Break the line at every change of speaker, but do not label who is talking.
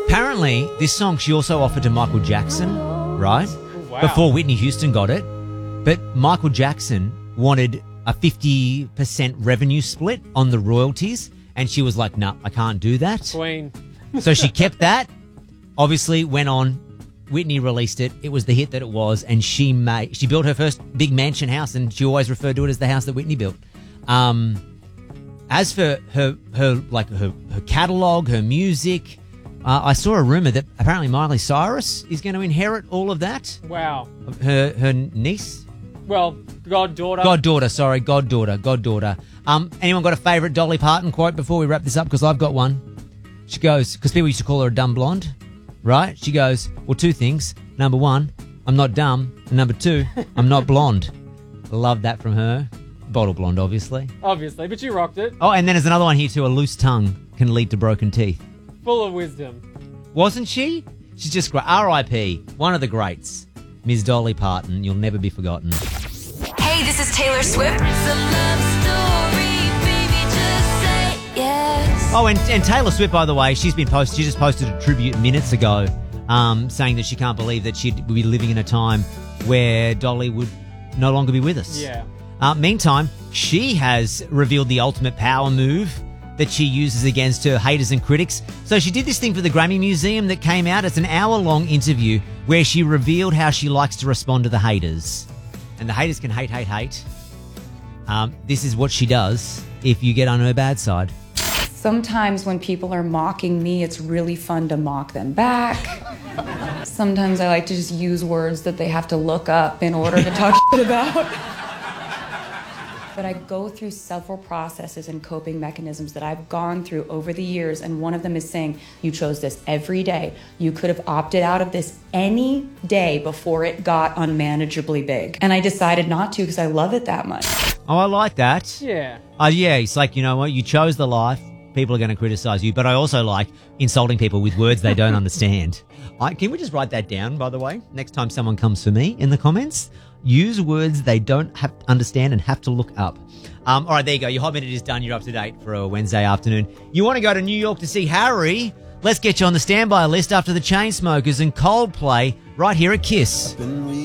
Apparently, this song she also offered to Michael Jackson, right?
Wow.
Before Whitney Houston got it. But Michael Jackson wanted a 50% revenue split on the royalties. And she was like, no, I can't do that.
Queen.
So she kept that. Obviously, went on. Whitney released it. It was the hit that it was. And she built her first big mansion house. And she always referred to it as the house that Whitney built. As for her catalog, her music, I saw a rumor that apparently Miley Cyrus is going to inherit all of that.
Wow.
Her niece?
Well, goddaughter.
Goddaughter. Anyone got a favourite Dolly Parton quote before we wrap this up? Because I've got one. She goes, because people used to call her a dumb blonde, right? She goes, well, two things. Number one, I'm not dumb. And number two, I'm not blonde. Love that from her. Bottle blonde, obviously.
Obviously, but you rocked it.
Oh, and then there's another one here too. A loose tongue can lead to broken teeth.
Full of wisdom.
Wasn't she? She's just great. R.I.P. One of the greats. Ms. Dolly Parton. You'll never be forgotten.
Hey, this is Taylor Swift. It's a love story, baby, just say yes.
Oh, and Taylor Swift, by the way, she just posted a tribute minutes ago saying that she can't believe that she'd be living in a time where Dolly would no longer be with us.
Yeah.
Meantime, she has revealed the ultimate power move that she uses against her haters and critics. So she did this thing for the Grammy Museum that came out. It's an hour-long interview where she revealed how she likes to respond to the haters. And the haters can hate. This is what she does if you get on her bad side.
Sometimes when people are mocking me, it's really fun to mock them back. Sometimes I like to just use words that they have to look up in order to talk shit about. But I go through several processes and coping mechanisms that I've gone through over the years, and one of them is saying, you chose this every day. You could have opted out of this any day before it got unmanageably big. And I decided not to because I love it that much.
Oh, I like that.
Yeah.
Yeah, it's like, you know what, you chose the life. People are going to criticize you, but I also like insulting people with words they don't understand. Can we just write that down, by the way? Next time someone comes for me in the comments, use words they don't have to understand and have to look up. All right, there you go. Your Hot Minute is done. You're up to date for a Wednesday afternoon. You want to go to New York to see Harry? Let's get you on the standby list after the Chainsmokers and Coldplay right here at KISS.